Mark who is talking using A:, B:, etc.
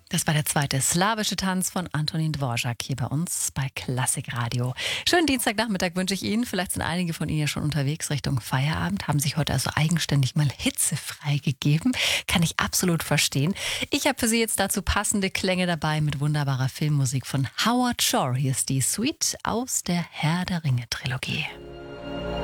A: Das war der zweite slawische Tanz von Antonin Dvorak hier bei uns bei Klassikradio. Schönen Dienstagnachmittag wünsche ich Ihnen. Vielleicht sind einige von Ihnen ja schon unterwegs Richtung Feierabend, haben sich heute also eigenständig mal hitzefrei gegeben. Kann ich absolut verstehen. Ich habe für Sie jetzt dazu passende Klänge dabei mit wunderbarer Filmmusik von Howard Shore. Hier ist die Suite aus der Herr der Ringe Trilogie.